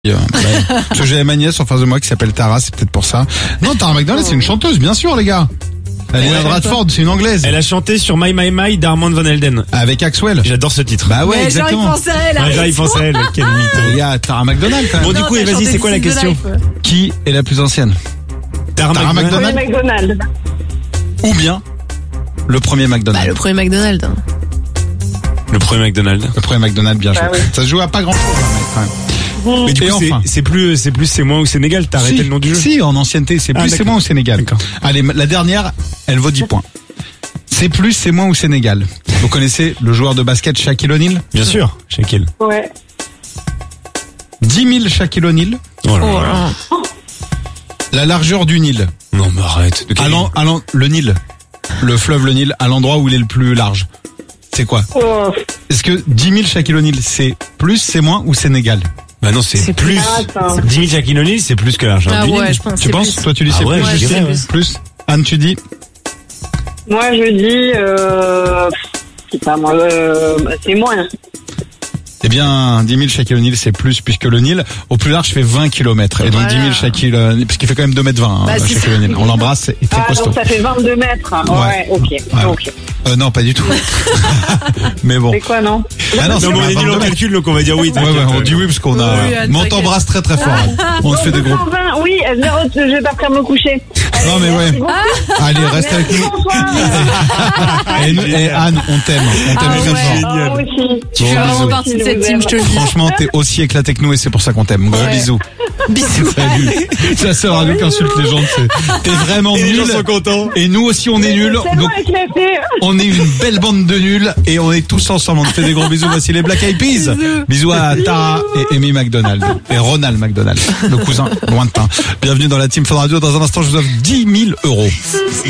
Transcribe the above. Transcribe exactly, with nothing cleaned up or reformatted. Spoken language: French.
Euh, ouais. Parce que j'ai ma nièce en face de moi qui s'appelle Tara, c'est peut-être pour ça. Non, Tara McDonald, c'est une chanteuse, bien sûr, les gars. Elle est à Bradford, c'est une anglaise. Elle a chanté sur My My My d'Armand Van Helden. Avec Axwell. J'adore ce titre. Bah ouais, Mais exactement. genre, il pensait à elle. Ouais, genre, il pense à elle. Quel mytho. Les gars, Tara McDonald, quand même. Bon, du Non, coup, t'as et vas-y, chanté c'est quoi la This Is the question? Life. Qui est la plus ancienne? Tara Tara McDonald. McDonald. McDonald's. Ou bien le premier Bah, McDonald's. le premier McDonald's. hein. Le premier McDonald's. Le premier McDonald's, bien joué. Bah oui. Ça se joue à pas grand chose, quand même. Mais du Et coup, c'est- enfin. c'est plus, c'est plus c'est moi ou Sénégal. T'as arrêté Si, le nom du jeu? Si, en ancienneté, c'est Ah, plus, c'est d'accord. moins au Sénégal. D'accord. Allez, la dernière, elle vaut dix points. C'est plus, c'est moins au Sénégal. Vous connaissez le joueur de basket Shaquille O'Neal? Bien sûr. Shaquille. Ouais. dix mille Shaquille O'Neal. Oh là Oh là. là. La largeur du Nil. Non, mais arrête. De quel- Allant, allant, le Nil. Le fleuve, le Nil, à l'endroit où il est le plus large. C'est quoi? Oh. Est-ce que dix mille Shaquille O'Neal, c'est plus, c'est moins ou Sénégal? Bah non, c'est C'est plus. Attends. dix mille Shaquille O'Neal, c'est plus que l'argent Ah du ouais, Nil. je pense. Tu c'est penses? plus. Toi, tu dis Ah c'est ouais, plus, je Justine? dirais, ouais. Plus. Anne, tu dis? Moi, je dis, euh, je sais pas, moi, euh, c'est moins. Eh bien, dix mille Shaquille O'Neal, c'est plus, puisque le Nil, au plus large, fait vingt kilomètres. Et donc, Voilà. dix mille Shaquille, euh, parce qu'il fait quand même deux mètres vingt, hein, Bah, c'est Shaquille ça. O'Neal. On l'embrasse, c'est très Ah, costaud. donc ça fait vingt-deux mètres. Ouais. Ouais, ok. Ouais. Ok. Euh, non, pas du tout. Mais bon. C'est quoi, non? Ah non, c'est Non, mais on pas est nul vingt-deux en mètres. calcul, donc on va dire oui. Ouais, ouais, on dit oui, parce qu'on a, Oui, Anne, mais on t'inquiète. t'embrasse très très fort. Anne. On te fait des gros. cent vingt, oui, zéro, je vais partir me coucher. Non, mais ouais. Allez, reste avec nous. Et, nous- et Anne, on t'aime. On t'aime Ah très ouais. fort. Ah, aussi. Tu Bon, fais vraiment bisous. partie de cette team, je te le dis. Franchement, t'es aussi éclaté que nous et c'est pour ça qu'on t'aime. Gros Ouais. bisous. Bisous. Salut. Ça sert à rien qu'insulte les gens. c'est- T'es vraiment Et les nul. gens sont contents. Et nous aussi, on est nuls. Tellement Donc, éclaté. on est une belle bande de nuls et on est tous ensemble. On te fait des gros bisous. Voici les Black Eyed Peas. Bisous à Tara et Amy McDonald. Et Ronald McDonald, le cousin lointain. Bienvenue dans la Team Fun Radio. Dans un instant, je vous offre dix mille euros.